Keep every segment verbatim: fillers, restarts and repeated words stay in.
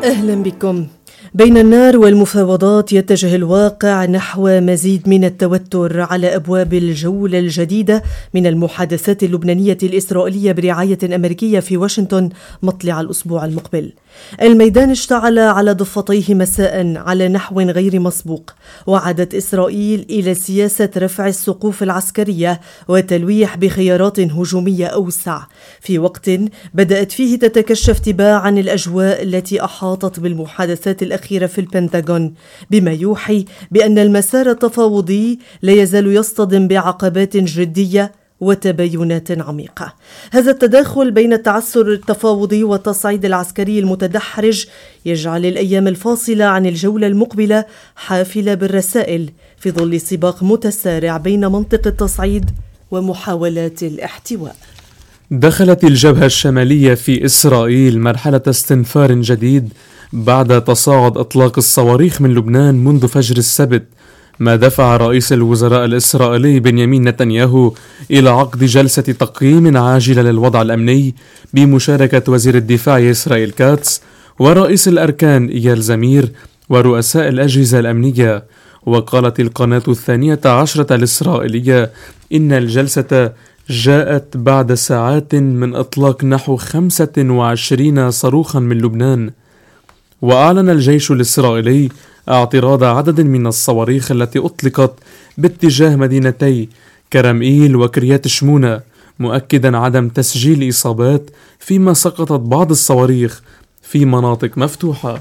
أهلا بكم. بين النار والمفاوضات يتجه الواقع نحو مزيد من التوتر على أبواب الجولة الجديدة من المحادثات اللبنانية الإسرائيلية برعاية أمريكية في واشنطن مطلع الأسبوع المقبل. الميدان اشتعل على ضفتيه مساء على نحو غير مسبوق، وعادت إسرائيل إلى سياسة رفع السقوف العسكرية وتلويح بخيارات هجومية أوسع، في وقت بدأت فيه تتكشف تباعا الأجواء التي أحاطت بالمحادثات الأخيرة في البنتاغون، بما يوحي بأن المسار التفاوضي لا يزال يصطدم بعقبات جدية وتباينات عميقة. هذا التداخل بين التعثر التفاوضي والتصعيد العسكري المتدحرج يجعل الأيام الفاصلة عن الجولة المقبلة حافلة بالرسائل في ظل سباق متسارع بين منطق التصعيد ومحاولات الاحتواء. دخلت الجبهة الشمالية في إسرائيل مرحلة استنفار جديد بعد تصاعد إطلاق الصواريخ من لبنان منذ فجر السبت، ما دفع رئيس الوزراء الإسرائيلي بنيامين نتنياهو إلى عقد جلسة تقييم عاجلة للوضع الأمني بمشاركة وزير الدفاع إسرائيل كاتس ورئيس الأركان إيال زمير ورؤساء الأجهزة الأمنية. وقالت القناة الثانية عشرة الإسرائيلية إن الجلسة جاءت بعد ساعات من إطلاق نحو خمسة وعشرين صاروخا من لبنان. وأعلن الجيش الإسرائيلي اعتراض عدد من الصواريخ التي أطلقت باتجاه مدينتي كرمئيل وكريات شمونة، مؤكدا عدم تسجيل إصابات، فيما سقطت بعض الصواريخ في مناطق مفتوحة.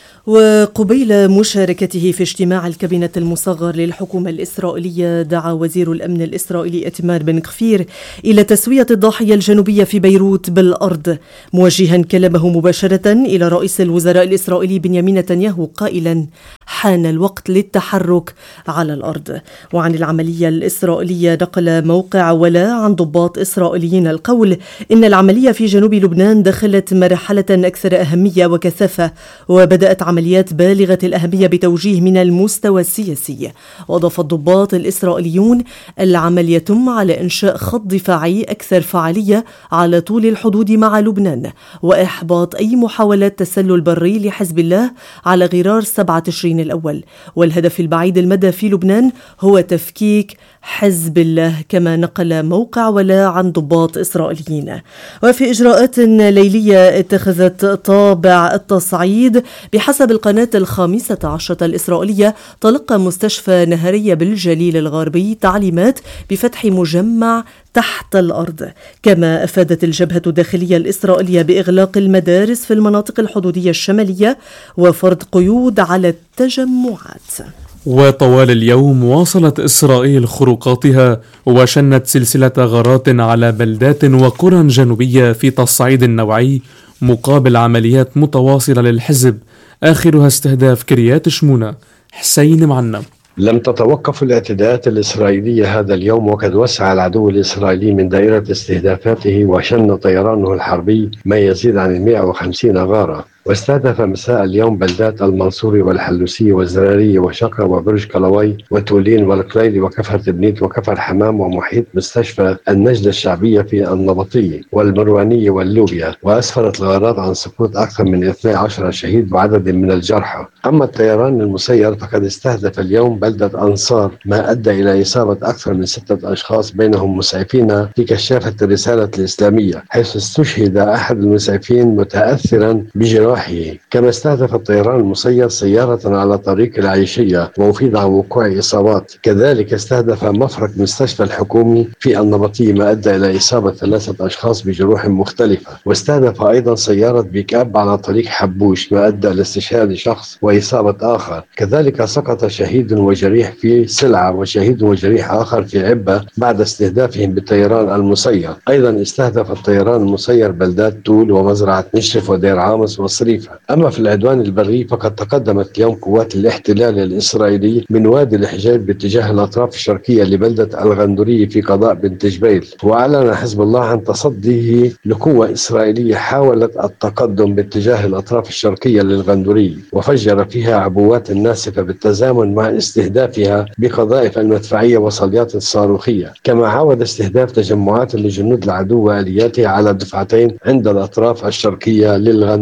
وقبيل مشاركته في اجتماع الكابينة المصغر للحكومة الإسرائيلية، دعا وزير الأمن الإسرائيلي إتمار بن غفير إلى تسوية الضاحية الجنوبية في بيروت بالأرض، موجها كلامه مباشرة إلى رئيس الوزراء الإسرائيلي بنيامين نتنياهو قائلا: حان الوقت للتحرك على الأرض. وعن العملية الإسرائيلية نقل موقع ولا عن ضباط إسرائيليين القول إن العملية في جنوب لبنان دخلت مرحلة أكثر أهمية وكثافة، وبدأت عمليات بالغة الأهمية بتوجيه من المستوى السياسي. وأضاف الضباط الإسرائيليون: العمل يتم على إنشاء خط دفاعي أكثر فعالية على طول الحدود مع لبنان، وإحباط أي محاولات تسلل بري لحزب الله على غرار سبعة تشرين الأول. والهدف البعيد المدى في لبنان هو تفكيك حزب الله، كما نقل موقع ولا عن ضباط إسرائيليين. وفي إجراءات ليلية اتخذت طابع التصعيد، بحسب القناة الخامسة عشرة الإسرائيلية تلقى مستشفى نهرية بالجليل الغربي تعليمات بفتح مجمع تحت الأرض. كما أفادت الجبهة الداخلية الإسرائيلية بإغلاق المدارس في المناطق الحدودية الشمالية وفرض قيود على التجمعات. وطوال اليوم واصلت إسرائيل خروقاتها وشنت سلسلة غارات على بلدات وقرى جنوبية في تصعيد نوعي مقابل عمليات متواصلة للحزب، آخرها استهداف كريات شمونة. حسين معنا. لم تتوقف الاعتداءات الإسرائيلية هذا اليوم، وقد وسع العدو الإسرائيلي من دائرة استهدافاته وشن طيرانه الحربي ما يزيد عن مئة وخمسين غارة، واستهدف مساء اليوم بلدات المنصوري والحلوسية والزرارية وشقرة وبرج كلاوي وتولين والقليلي وكفر تبنيت وكفر حمام ومحيط مستشفى النجدة الشعبية في النبطية والمروانية واللوبيا. وأسفرت الغارات عن سقوط أكثر من اثني عشر شهيد وعدد من الجرحى. أما الطيران المسير فقد استهدف اليوم بلدة أنصار، ما أدى إلى إصابة أكثر من ستة أشخاص بينهم مسعفين في كشافة الرسالة الإسلامية، حيث استشهد أحد المسعفين متأثرا بجراح. كما استهدف الطيران المسير سيارة على طريق العيشية وأفيد عن وقوع إصابات. كذلك استهدف مفرق مستشفى الحكومي في النبطية، ما أدى إلى إصابة ثلاثة أشخاص بجروح مختلفة. واستهدف أيضا سيارة بيك أب على طريق حبوش، ما أدى إلى استشهاد شخص وإصابة آخر. كذلك سقط شهيد وجريح في سلعة وشهيد وجريح آخر في عبة بعد استهدافهم بالطيران المسير. أيضا استهدف الطيران المسير بلدات تول ومزرعة نشرف ودير عامس والصريف. أما في العدوان البري فقد تقدمت اليوم قوات الاحتلال الإسرائيلي من وادي الحجاج باتجاه الأطراف الشرقية لبلدة الغندورية في قضاء بنت جبيل. وأعلن حزب الله عن تصديه لقوة إسرائيلية حاولت التقدم باتجاه الأطراف الشرقية للغندورية، وفجر فيها عبوات ناسفة بالتزامن مع استهدافها بقذائف المدفعية وصليات الصاروخية. كما عاود استهداف تجمعات لجنود العدو وآلياته على دفعتين عند الأطراف الشرقية للغندورية.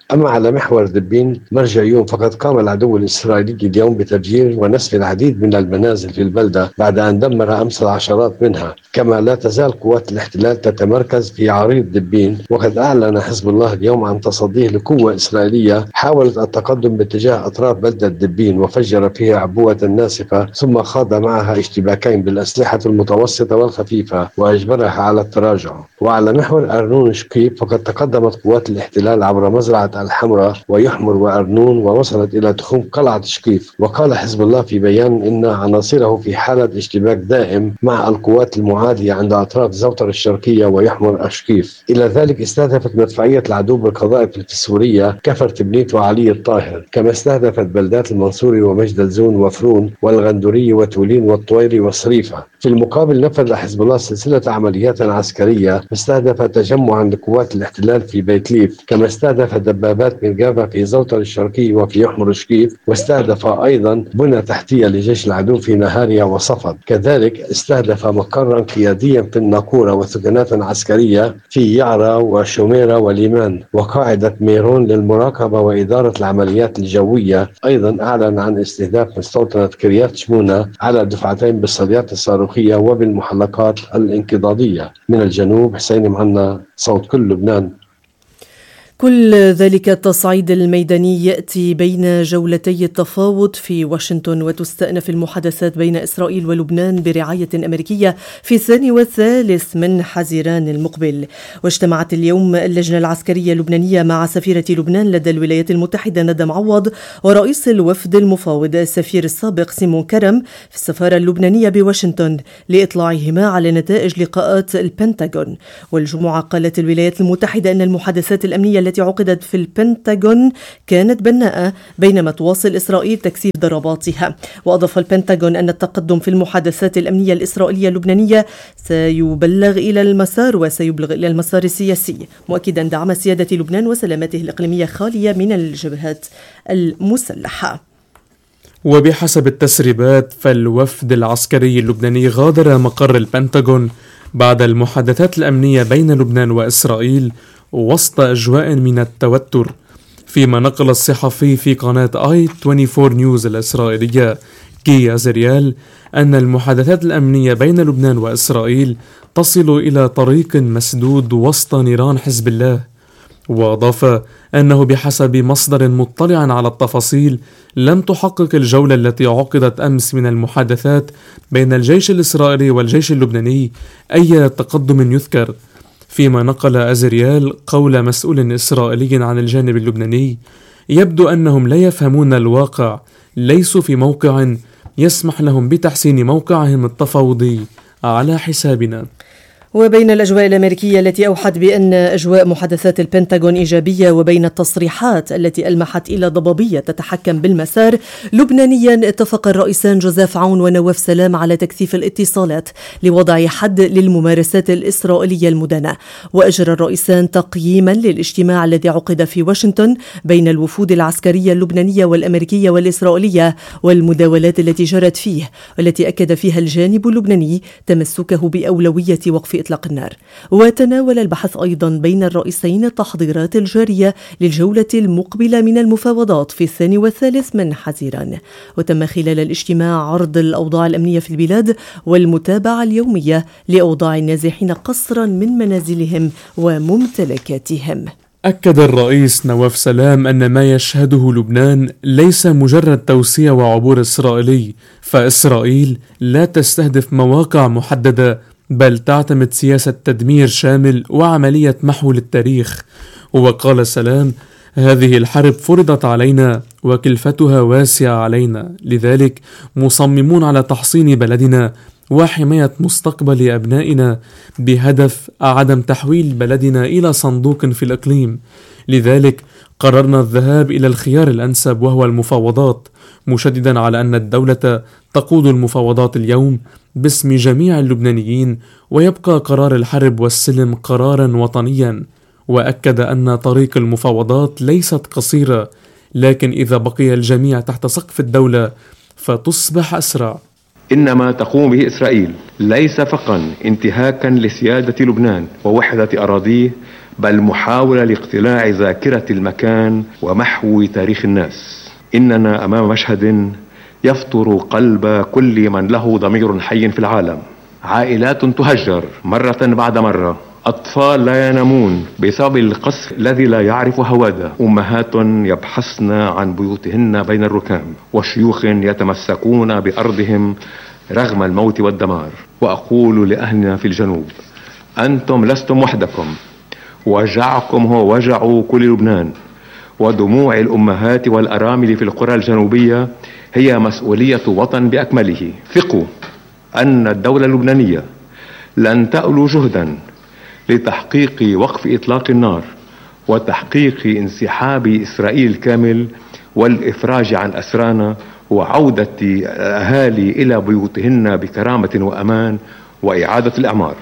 أما على محور دبين مرجعيون فقد قام العدو الإسرائيلي اليوم بتفجير ونسف العديد من المنازل في البلدة بعد أن دمر أمس العشرات منها. كما لا تزال قوات الاحتلال تتمركز في عريض دبين، وقد أعلن حزب الله اليوم عن تصديه لقوة إسرائيلية حاولت التقدم باتجاه أطراف بلدة دبين وفجر فيها عبوة ناسفة ثم خاض معها اشتباكين بالأسلحة المتوسطة والخفيفة وأجبرها على التراجع. وعلى محور أرنون شقيق فقد تقدمت قوات الاحتلال عبر مزرعة الحمراء ويحمر وأرنون ووصلت إلى تخوم قلعة شقيق. وقال حزب الله في بيان إن عناصره في حالة اشتباك دائم مع القوات المعادية عند أطراف زوطر الشرقية ويحمر أشقيف. إلى ذلك استهدفت مدفعية العدو بالقذائف السورية كفر تبنيت وعلي الطاهر، كما استهدفت بلدات المنصوري ومجد الزون وفرون والغندوري وتولين والطويري وصريفة. في المقابل نفذ حزب الله سلسلة عمليات عسكرية استهدف تجمعا لقوات الاحتلال في بيت ليف، كما استهدف دبابات من جافا في زوطر الشرقي وفي يحمر شقيف، واستهدف أيضا بنى تحتية لجيش العدو في نهاريا وصفد. كذلك استهدف مقرا قياديا في الناقورة وثغنات عسكرية في يعرى وشميرة وليمان، وقاعدة ميرون للمراقبة وإدارة العمليات الجوية. أيضا أعلن عن استهداف مستوطنة كريات شمونة على دفعتين بالصديات الصاروخية وبالمحلقات الانقضاضية. من الجنوب حسين مهنا، صوت كل لبنان. كل ذلك التصعيد الميداني يأتي بين جولتي التفاوض في واشنطن، وتستأنف المحادثات بين إسرائيل ولبنان برعاية أمريكية في الثاني والثالث من حزيران المقبل. واجتمعت اليوم اللجنة العسكرية اللبنانية مع سفيرة لبنان لدى الولايات المتحدة ندى معوض ورئيس الوفد المفاوض السفير السابق سيمون كرم في السفارة اللبنانية بواشنطن لإطلاعهما على نتائج لقاءات البنتاغون. والجمعة قالت الولايات المتحدة أن المحادثات الأمنية التي عقدت في البنتاغون كانت بناءة بينما تواصل إسرائيل تكثيف ضرباتها. وأضاف البنتاغون أن التقدم في المحادثات الأمنية الإسرائيلية اللبنانية سيبلغ إلى المسار وسيبلغ إلى المسار السياسي، مؤكدا دعم سيادة لبنان وسلامته الإقليمية خالية من الجبهات المسلحة. وبحسب التسريبات فالوفد العسكري اللبناني غادر مقر البنتاغون بعد المحادثات الأمنية بين لبنان وإسرائيل وسط أجواء من التوتر، فيما نقل الصحفي في قناة آي أربعة وعشرين نيوز الإسرائيلية كي أزريال أن المحادثات الأمنية بين لبنان وإسرائيل تصل إلى طريق مسدود وسط نيران حزب الله. وأضاف أنه بحسب مصدر مطلع على التفاصيل لم تحقق الجولة التي عقدت أمس من المحادثات بين الجيش الإسرائيلي والجيش اللبناني أي تقدم يذكر، فيما نقل أزريال قول مسؤول إسرائيلي عن الجانب اللبناني يبدو أنهم لا يفهمون الواقع، ليسوا في موقع يسمح لهم بتحسين موقعهم التفاوضي على حسابنا. وبين الأجواء الأمريكية التي أوحت بأن أجواء محادثات البنتاغون إيجابية وبين التصريحات التي ألمحت إلى ضبابية تتحكم بالمسار لبنانيا، اتفق الرئيسان جوزيف عون ونواف سلام على تكثيف الاتصالات لوضع حد للممارسات الإسرائيلية المدانة. وأجرى الرئيسان تقييما للاجتماع الذي عقد في واشنطن بين الوفود العسكرية اللبنانية والأمريكية والإسرائيلية والمداولات التي جرت فيه، والتي أكد فيها الجانب اللبناني تمسكه بأولوية وقف إطلاق النار. وتناول البحث أيضا بين الرئيسين التحضيرات الجارية للجولة المقبلة من المفاوضات في الثاني والثالث من حزيران. وتم خلال الاجتماع عرض الأوضاع الأمنية في البلاد والمتابعة اليومية لأوضاع النازحين قسرا من منازلهم وممتلكاتهم. أكد الرئيس نواف سلام أن ما يشهده لبنان ليس مجرد توسيع وعبور إسرائيلي، فإسرائيل لا تستهدف مواقع محددة بل تعتمد سياسة تدمير شامل وعملية محو للتاريخ. وقال سلام هذه الحرب فرضت علينا وكلفتها واسعة علينا، لذلك مصممون على تحصين بلدنا وحماية مستقبل أبنائنا بهدف عدم تحويل بلدنا إلى صندوق في الإقليم. لذلك قررنا الذهاب إلى الخيار الأنسب وهو المفاوضات، مشددا على أن الدولة تقود المفاوضات اليوم باسم جميع اللبنانيين، ويبقى قرار الحرب والسلم قرارا وطنيا. وأكد أن طريق المفاوضات ليست قصيرة، لكن إذا بقي الجميع تحت سقف الدولة فتصبح أسرع. إن ما تقوم به إسرائيل ليس فقط انتهاكا لسيادة لبنان ووحدة أراضيه، بل محاولة لاقتلاع ذاكرة المكان ومحو تاريخ الناس. إننا أمام مشهد يفطر قلب كل من له ضمير حي في العالم. عائلات تهجر مرة بعد مرة، أطفال لا ينامون بسبب القصف الذي لا يعرف هواده، أمهات يبحثن عن بيوتهن بين الركام، وشيوخ يتمسكون بأرضهم رغم الموت والدمار. وأقول لأهلنا في الجنوب: أنتم لستم وحدكم، وجعكم هو وجع كل لبنان، ودموع الأمهات والأرامل في القرى الجنوبية هي مسؤولية وطن بأكمله. ثقوا أن الدولة اللبنانية لن تألو جهدا لتحقيق وقف إطلاق النار وتحقيق انسحاب إسرائيل الكامل والإفراج عن أسرانا وعودة الأهالي إلى بيوتهن بكرامة وأمان وإعادة الإعمار.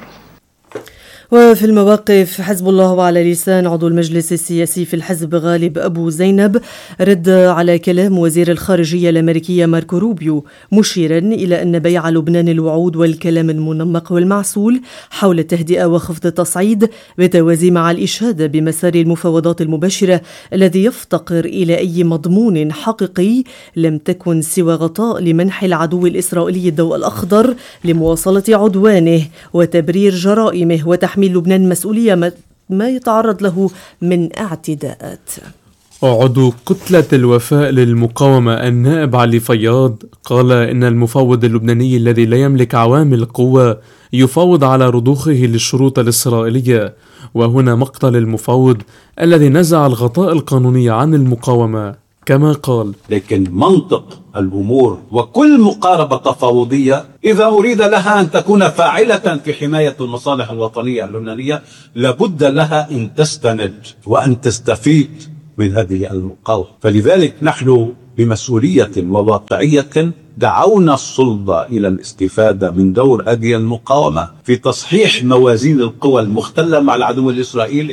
وفي المواقف حزب الله، وعلى لسان عضو المجلس السياسي في الحزب غالب أبو زينب، رد على كلام وزير الخارجية الأمريكية ماركو روبيو، مشيرا إلى أن بيع لبنان الوعود والكلام المنمق والمعسول حول التهدئة وخفض التصعيد بالتوازي مع الإشادة بمسار المفاوضات المباشرة الذي يفتقر إلى أي مضمون حقيقي لم تكن سوى غطاء لمنح العدو الإسرائيلي الضوء الأخضر لمواصلة عدوانه وتبرير جرائمه وتحميل لبنان مسؤولية ما يتعرض له من اعتداءات. عضو كتلة الوفاء للمقاومة النائب علي فياض قال إن المفاوض اللبناني الذي لا يملك عوامل قوة يفاوض على رضوخه للشروط الإسرائيلية، وهنا مقتل المفاوض الذي نزع الغطاء القانوني عن المقاومة. كما قال: لكن منطق الأمور وكل مقاربة تفاوضية إذا أريد لها أن تكون فاعلة في حماية المصالح الوطنية اللبنانية لابد لها أن تستند وأن تستفيد من هذه المقاومة. فلذلك نحن بمسؤولية وواقعية دعونا السلطة إلى الاستفادة من دور هذه المقاومة في تصحيح موازين القوى المختلة مع العدو الإسرائيلي.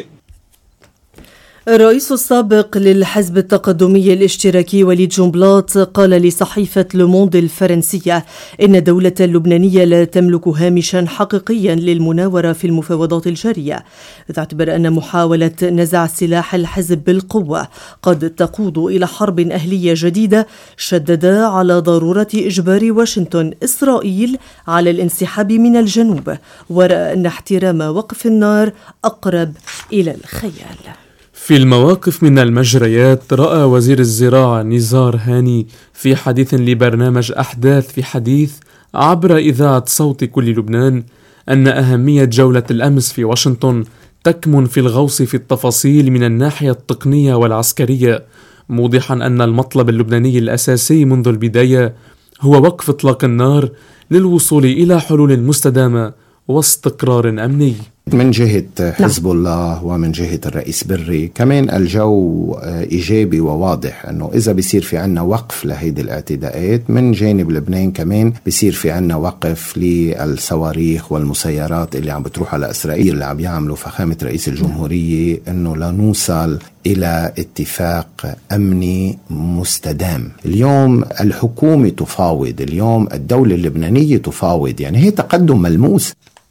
الرئيس السابق للحزب التقدمي الاشتراكي وليد جنبلاط قال لصحيفة لوموند الفرنسية إن الدولة اللبنانية لا تملك هامشا حقيقيا للمناورة في المفاوضات الجارية، تعتبر أن محاولة نزع سلاح الحزب بالقوة قد تقود إلى حرب أهلية جديدة. شدد على ضرورة إجبار واشنطن إسرائيل على الانسحاب من الجنوب، ورأى أن احترام وقف النار أقرب إلى الخيال. في المواقف من المجريات، رأى وزير الزراعة نزار هاني في حديث لبرنامج أحداث في حديث عبر إذاعة صوت كل لبنان أن أهمية جولة الأمس في واشنطن تكمن في الغوص في التفاصيل من الناحية التقنية والعسكرية، موضحا أن المطلب اللبناني الأساسي منذ البداية هو وقف إطلاق النار للوصول إلى حلول مستدامة واستقرار أمني. من جهة حزب الله ومن جهة الرئيس بري كمان الجو إيجابي وواضح أنه إذا بيصير في عنا وقف لهيدي الاعتداءات، من جانب لبنان كمان بيصير في عنا وقف للصواريخ والمسيرات اللي عم بتروح على إسرائيل، اللي عم يعملوا فخامة رئيس الجمهورية أنه لا نوصل إلى اتفاق أمني مستدام. اليوم الحكومة تفاوض، اليوم الدولة اللبنانية تفاوض، يعني هي تقدم ملموس.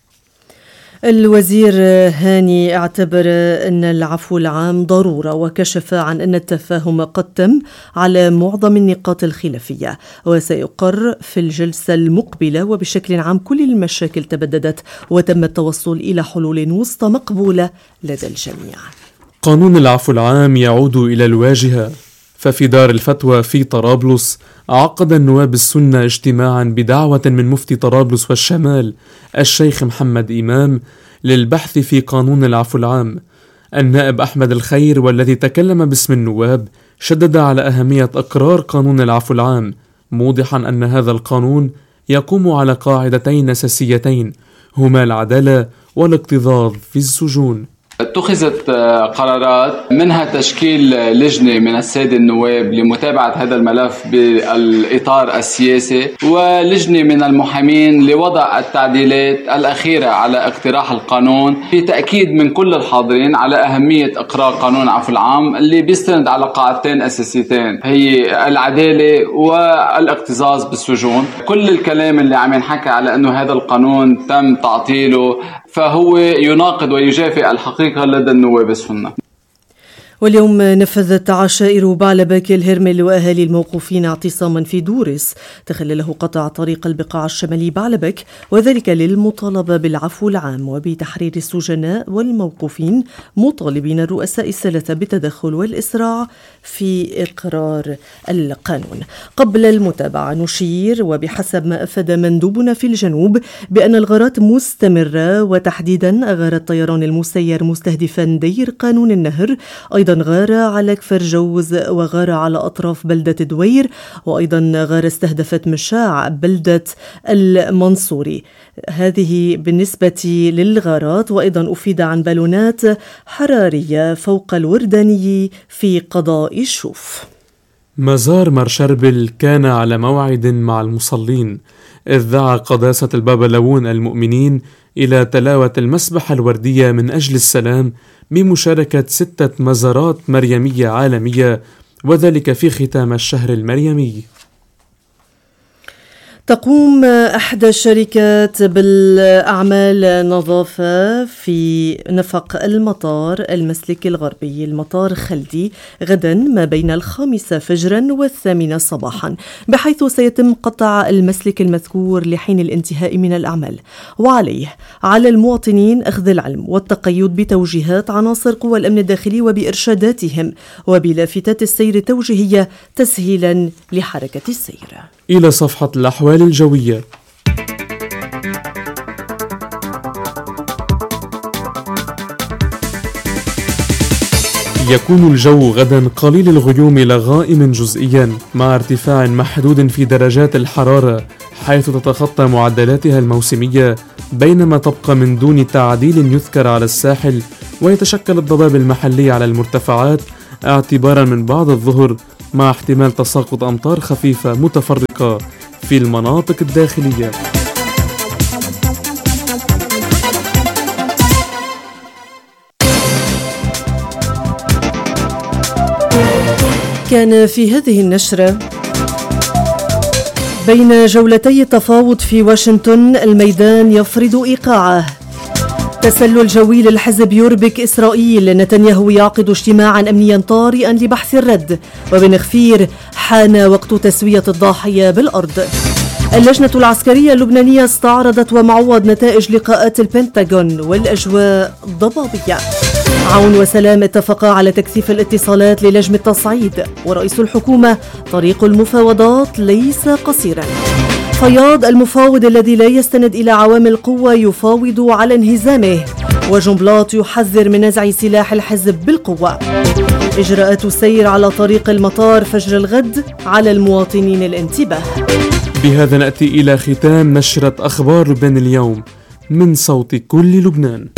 الوزير هاني اعتبر أن العفو العام ضرورة، وكشف عن أن التفاهم قد تم على معظم النقاط الخلافية وسيقر في الجلسة المقبلة، وبشكل عام كل المشاكل تبددت وتم التوصل إلى حلول وسطى مقبولة لدى الجميع. قانون العفو العام يعود إلى الواجهة، ففي دار الفتوى في طرابلس عقد النواب السنة اجتماعا بدعوة من مفتي طرابلس والشمال الشيخ محمد إمام للبحث في قانون العفو العام. النائب أحمد الخير والذي تكلم باسم النواب شدد على أهمية إقرار قانون العفو العام، موضحا أن هذا القانون يقوم على قاعدتين أساسيتين هما العدالة والاكتظاظ في السجون. اتخذت قرارات منها تشكيل لجنة من السادة النواب لمتابعة هذا الملف بالإطار السياسي، ولجنة من المحامين لوضع التعديلات الأخيرة على اقتراح القانون، في تأكيد من كل الحاضرين على أهمية إقرار قانون العفو العام اللي بيستند على قاعدتين أساسيتين، هي العدالة والاكتظاظ بالسجون. كل الكلام اللي عم ينحكى على أنه هذا القانون تم تعطيله فهو يناقض ويجافئ الحقيقة لدى النواب السنة. واليوم نفذت عشائر بعلبك الهرمل وأهالي الموقوفين اعتصاما في دورس تخلله قطع طريق البقاع الشمالي بعلبك، وذلك للمطالبة بالعفو العام وبتحرير السجناء والموقوفين، مطالبين الرؤساء الثلاثة بالتدخل والإسراع في إقرار القانون. قبل المتابعة نشير وبحسب ما أفاد مندوبنا في الجنوب بأن الغارات مستمرة، وتحديدا غارة طيران المسير مستهدفا دير قانون النهر، أيضا غارة على كفر جوز، وغارة على أطراف بلدة دوير، وأيضا غارة استهدفت مشاع بلدة المنصوري. هذه بالنسبة للغارات. وأيضا أفيد عن بالونات حرارية فوق الورداني في قضاء الشوف. مزار مرشربل كان على موعد مع المصلين، إذ دعا قداسة البابا لوون المؤمنين إلى تلاوة المسبحة الوردية من أجل السلام بمشاركة ستة مزارات مريمية عالمية، وذلك في ختام الشهر المريمي. تقوم إحدى الشركات بالأعمال نظافة في نفق المطار المسلكي الغربي المطار خلدي غدا ما بين الخامسة فجرا والثامنة صباحا، بحيث سيتم قطع المسلك المذكور لحين الانتهاء من الأعمال. وعليه على المواطنين أخذ العلم والتقيد بتوجيهات عناصر قوى الأمن الداخلي وبإرشاداتهم وبلافتات السير التوجيهية تسهيلا لحركة السير. إلى صفحة الأحوال الجوية. يكون الجو غدا قليل الغيوم إلى غائم جزئيا مع ارتفاع محدود في درجات الحرارة، حيث تتخطى معدلاتها الموسمية، بينما تبقى من دون تعديل يذكر على الساحل، ويتشكل الضباب المحلي على المرتفعات اعتبارا من بعد الظهر، مع احتمال تساقط أمطار خفيفة متفرقة في المناطق الداخلية. كان في هذه النشرة: بين جولتي التفاوض في واشنطن الميدان يفرض إيقاعه. تسلل جوي للحزب يربك إسرائيل. نتنياهو يعقد اجتماعا أمنيا طارئا لبحث الرد. وبن غفير: حان وقت تسوية الضاحية بالأرض. اللجنة العسكرية اللبنانية استعرضت ومعوض نتائج لقاءات البنتاغون والأجواء ضبابية. عون وسلام اتفقا على تكثيف الاتصالات للجم التصعيد. ورئيس الحكومة: طريق المفاوضات ليس قصيرا. فياض: المفاوض الذي لا يستند إلى عوامل قوة يفاوض على انهزامه. وجنبلاط يحذر من نزع سلاح الحزب بالقوة. إجراءات السير على طريق المطار فجر الغد، على المواطنين الانتباه. بهذا نأتي إلى ختام نشرة أخبار لبنان اليوم من صوت كل لبنان.